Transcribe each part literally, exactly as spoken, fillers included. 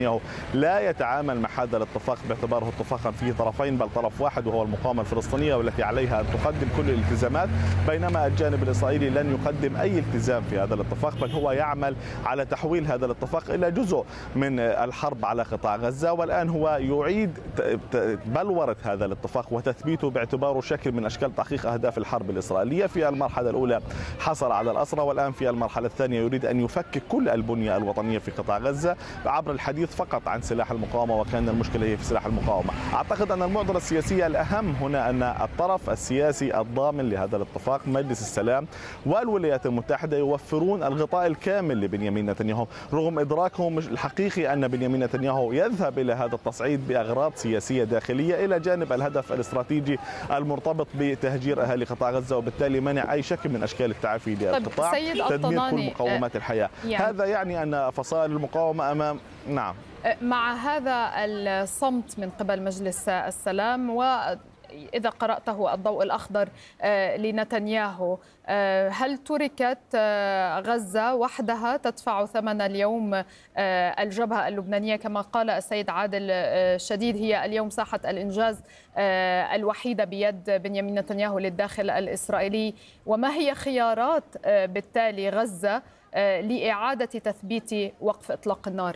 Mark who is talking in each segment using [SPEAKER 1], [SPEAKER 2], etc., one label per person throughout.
[SPEAKER 1] لا يتعامل مع هذا الاتفاق باعتباره اتفاقا فيه طرفين بل طرف واحد وهو المقاومة الفلسطينية والتي عليها أن تقدم كل الالتزامات، بينما الجانب الإسرائيلي لن يقدم أي التزام في هذا الاتفاق، بل هو يعمل على تحويل هذا الاتفاق إلى جزء من الحرب على قطاع غزة. والآن هو يعيد بلورة هذا الاتفاق وتثبيته باعتباره شكل من أشكال تحقيق أهداف الحرب الإسرائيلية. في المرحلة الأولى حصل على الأسرى، والآن في المرحلة الثانية يريد أن يفكك كل البنية الوطنية في قطاع غزة عبر الحديث فقط عن سلاح المقاومة، وكان المشكلة هي في سلاح المقاومة. أعتقد أن المعضلة السياسية الأهم هنا أن الطرف السياسي الضامن لهذا الاتفاق مجلس السلام والولايات المتحدة يوفرون الغطاء الكامل لبنيامين نتنياهو، رغم إدراكهم الحقيقي أن بنيامين نتنياهو يذهب إلى هذا التصعيد بأغراض سياسية داخلية إلى جانب الهدف الاستراتيجي المرتبط بتهجير أهالي قطاع غزة، وبالتالي منع أي شكل من أشكال التعافي للقطاع، تدمير كل مقومات الحياة. يعني هذا يعني أن فصائل المقاومة أمام نعم
[SPEAKER 2] مع هذا الصمت من قبل مجلس السلام، وإذا قرأته الضوء الأخضر لنتنياهو، هل تركت غزة وحدها تدفع ثمن اليوم؟ الجبهة اللبنانية كما قال السيد عادل شديد هي اليوم ساحة الإنجاز الوحيدة بيد بنيامين نتنياهو للداخل الإسرائيلي، وما هي خيارات بالتالي غزة لإعادة تثبيت وقف إطلاق النار؟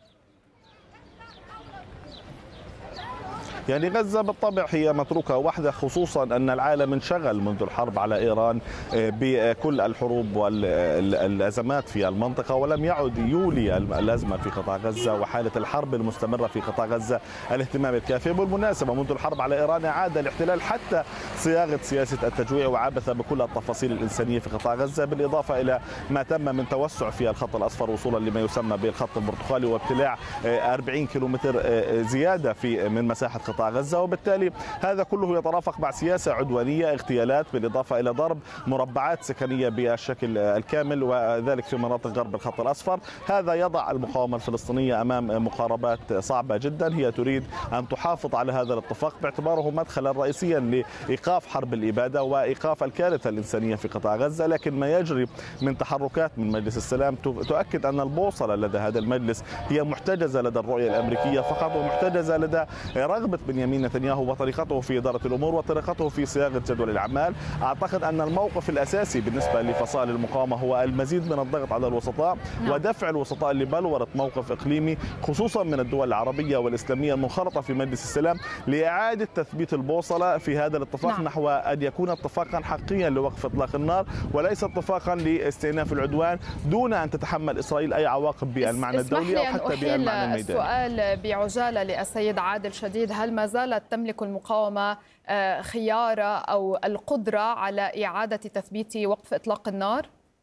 [SPEAKER 1] يعني غزة بالطبع هي متروكة وحدها، خصوصا أن العالم انشغل منذ الحرب على إيران بكل الحروب والأزمات في المنطقة، ولم يعد يولي الأزمة في قطاع غزة وحالة الحرب المستمرة في قطاع غزة الاهتمام الكافي. بالمناسبة منذ الحرب على إيران عاد الاحتلال حتى صياغة سياسة التجويع وعبث بكل التفاصيل الإنسانية في قطاع غزة، بالإضافة إلى ما تم من توسع في الخط الأصفر وصولا لما يسمى بالخط البرتقالي وابتلاع أربعين كيلومتر زيادة في من مساحة قطاع غزة، وبالتالي هذا كله يترافق مع سياسة عدوانية، اغتيالات، بالإضافة إلى ضرب مربعات سكنية بالشكل الكامل وذلك في مناطق غرب الخط الأصفر. هذا يضع المقاومة الفلسطينية أمام مقاربات صعبة جدا. هي تريد أن تحافظ على هذا الاتفاق باعتباره مدخلا رئيسيا لإيقاف حرب الإبادة وإيقاف الكارثة الإنسانية في قطاع غزة، لكن ما يجري من تحركات من مجلس السلام تؤكد أن البوصلة لدى هذا المجلس هي محتجزة لدى الرؤية الأمريكية فقط، ومحتجزة لدى رغبة بنيامين نتنياهو وطريقته في إدارة الأمور وطريقته في صياغة جدول الأعمال. أعتقد أن الموقف الأساسي بالنسبة لفصائل المقاومة هو المزيد من الضغط على الوسطاء ودفع الوسطاء لبلورة موقف إقليمي خصوصا من الدول العربية والإسلامية المنخرطة في مجلس السلام لإعادة تثبيت البوصلة في هذا الاتفاق نعم. نحو أن يكون اتفاقا حقيقيا لوقف إطلاق النار وليس اتفاقا لاستئناف العدوان دون أن تتحمل إسرائيل أي عواقب بالمعنى الدولي أو حتى بالمعنى الميداني.
[SPEAKER 2] السؤال بعجالة للسيد عادل شديد، هل ما زالت تملك المقاومة خيار أو القدرة على إعادة تثبيت وقف إطلاق النار؟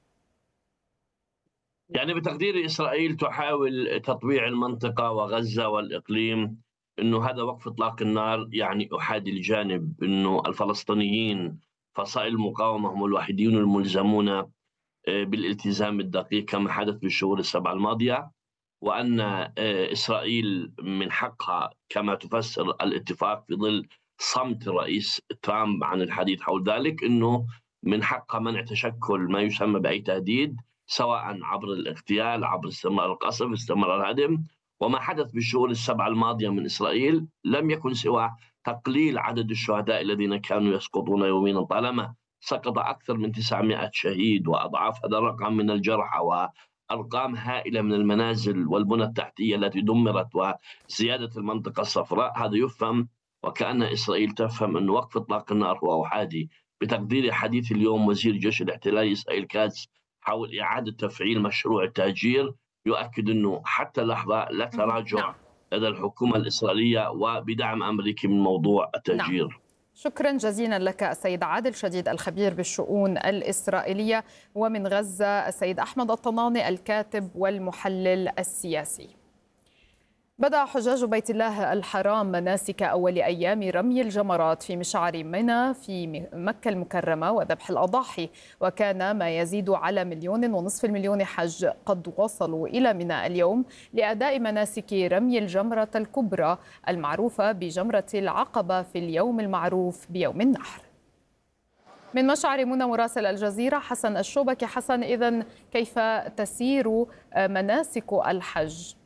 [SPEAKER 3] يعني بتقدير إسرائيل تحاول تطويع المنطقة وغزة والإقليم أنه هذا وقف إطلاق النار يعني أحادي الجانب، أنه الفلسطينيين فصائل المقاومة هم الوحيدين الملزمون بالالتزام الدقيق كما حدث بالشهور السبعة الماضية، وأن إسرائيل من حقها كما تفسر الاتفاق في ظل صمت الرئيس ترامب عن الحديث حول ذلك أنه من حقها منع تشكل ما يسمى بأي تهديد سواء عبر الاغتيال، عبر استمرار القصف، استمرار الهدم. وما حدث بالشهور السبعة الماضية من إسرائيل لم يكن سوى تقليل عدد الشهداء الذين كانوا يسقطون يوميا، طالما سقط أكثر من تسعمائة شهيد وأضعاف هذا الرقم من الجرحى وأرقام هائلة من المنازل والبنى التحتية التي دمرت وزيادة المنطقة الصفراء. هذا يفهم وكأن إسرائيل تفهم أن وقف إطلاق النار هو أحادي. بتقدير حديث اليوم وزير جيش الاحتلال إسرائيل كاتس حول إعادة تفعيل مشروع التهجير يؤكد أنه حتى اللحظة لا تراجع لدى الحكومة الإسرائيلية وبدعم أمريكي من موضوع التهجير.
[SPEAKER 2] نعم. شكرا جزيلا لك السيد عادل شديد الخبير بالشؤون الإسرائيلية، ومن غزة السيد أحمد الطناني الكاتب والمحلل السياسي. بدأ حجاج بيت الله الحرام مناسك أول أيام رمي الجمرات في مشعر منى في مكة المكرمة وذبح الأضاحي، وكان ما يزيد على مليون ونصف المليون حج قد وصلوا إلى منى اليوم لأداء مناسك رمي الجمرة الكبرى المعروفة بجمرة العقبة في اليوم المعروف بيوم النحر. من مشعر منى مراسل الجزيرة حسن الشوبكي. حسن، إذن كيف تسير مناسك الحج؟